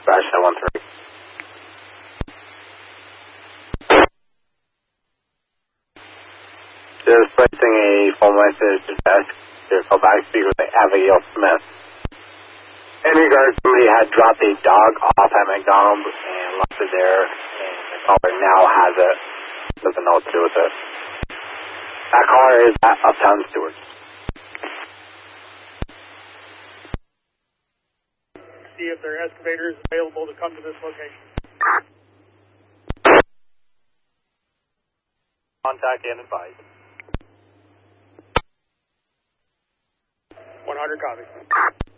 Crash 913. Just placing a phone message to desk to call back, speak with Abigail Smith. In regards, somebody had dropped a dog off at McDonald's and left it there, and the caller now has it. Doesn't know what to do with it. That caller is at Uptown Stewart. See if their excavator is available to come to this location. Contact and advise. 100 copies.